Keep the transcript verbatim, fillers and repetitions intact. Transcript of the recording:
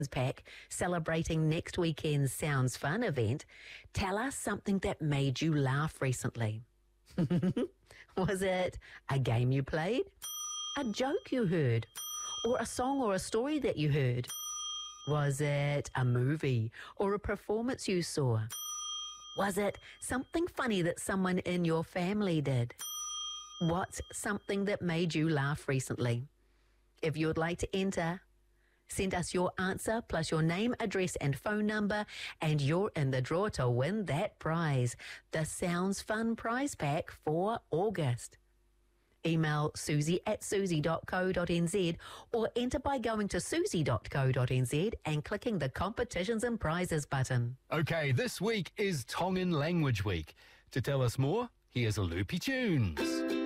Pack celebrating next weekend's Sounds Fun event, tell us something that made you laugh recently. Was it a game you played? A joke you heard? Or a song or a story that you heard? Was it a movie or a performance you saw? Was it something funny that someone in your family did? What's something that made you laugh recently? If you would like to enter, send us your answer plus your name, address and phone number, and you're in the draw to win that prize, the Sounds Fun prize pack for August. Email susie at susie dot co dot n z or enter by going to susie dot co dot n z and clicking the Competitions and Prizes button. Okay, this week is Tongan Language Week. To tell us more, here's a Loopy Tunes.